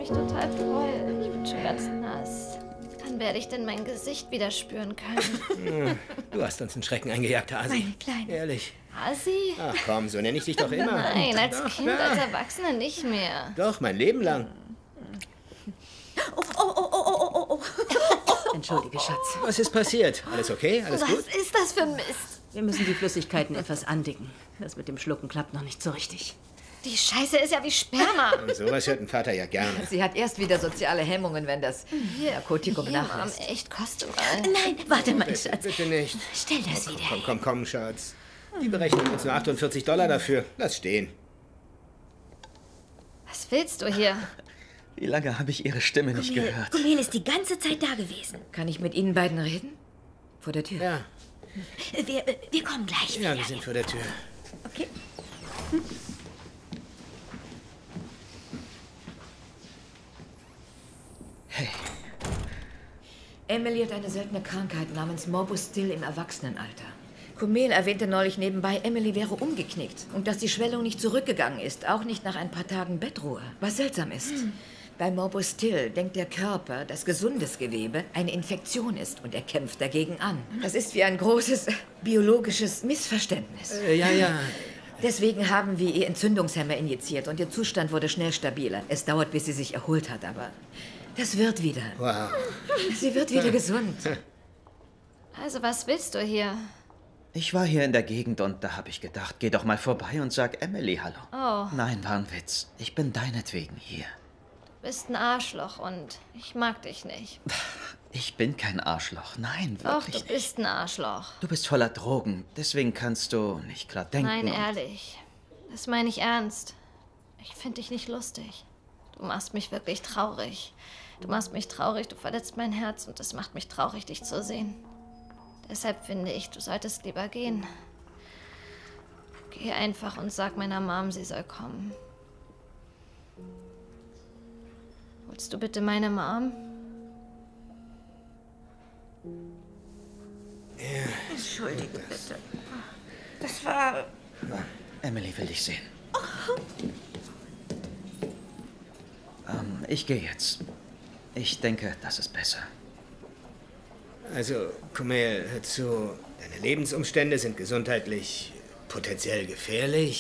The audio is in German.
mich total freue. Ich bin schon ganz nass. Wann werde ich denn mein Gesicht wieder spüren können? Du hast uns einen Schrecken eingejagt, Hasi. Meine Kleine. Ehrlich. Hasi? Ach komm, so nenne ich dich doch immer. Nein, als Doch, Kind, na. als Erwachsener nicht mehr. Doch, mein Leben lang. Oh. Entschuldige, Schatz. Was ist passiert? Alles okay? Alles Was gut? ist das für Mist? Wir müssen die Flüssigkeiten etwas andicken. Das mit dem Schlucken klappt noch nicht so richtig. Die Scheiße ist ja wie Sperma. Und sowas hört ein Vater ja gerne. Sie hat erst wieder soziale Hemmungen, wenn das Narkotikum Hier, Mom, nachlässt. echt, koste mal. Nein, warte mal, Bitte, Schatz. bitte nicht. Stell das wieder. Komm, Schatz. Die berechnen uns nur $48 dafür. Lass stehen. Was willst du hier? Wie lange habe ich Ihre Stimme nicht gehört? Gumel ist die ganze Zeit da gewesen. Kann ich mit Ihnen beiden reden? Vor der Tür. Ja, Wir kommen gleich wieder. wir sind vor der Tür. Okay. Hey, Emily hat eine seltene Krankheit namens Morbus Still im Erwachsenenalter. Kumail erwähnte neulich nebenbei, Emily wäre umgeknickt und dass die Schwellung nicht zurückgegangen ist, auch nicht nach ein paar Tagen Bettruhe. Was seltsam ist. Bei Morbus Still denkt der Körper, dass gesundes Gewebe eine Infektion ist und er kämpft dagegen an. Das ist wie ein großes biologisches Missverständnis. Ja. Deswegen haben wir ihr Entzündungshemmer injiziert und ihr Zustand wurde schnell stabiler. Es dauert, bis sie sich erholt hat, aber das wird wieder. Wow. Sie wird wieder gesund. Also, was willst du hier? ich war hier in der Gegend und da habe ich gedacht, geh doch mal vorbei und sag Emily Hallo. Oh. Nein, war ein Witz. Ich bin deinetwegen hier. Du bist ein Arschloch und ich mag dich nicht. Ich bin kein Arschloch. Nein, Doch, wirklich du bist ein Arschloch. Du bist voller Drogen, deswegen kannst du nicht klar denken. Nein, und- ehrlich. Das meine ich ernst. Ich finde dich nicht lustig. Du machst mich wirklich traurig. Du machst mich traurig, du verletzt mein Herz und es macht mich traurig, dich zu sehen. Deshalb finde ich, du solltest lieber gehen. Geh einfach und sag meiner Mom, sie soll kommen. Holst du bitte meine Mom? Entschuldige bitte. Das war... Emily will dich sehen. Ich gehe jetzt. Ich denke, das ist besser. Also, Kumail, hör zu. Deine Lebensumstände sind gesundheitlich potenziell gefährlich.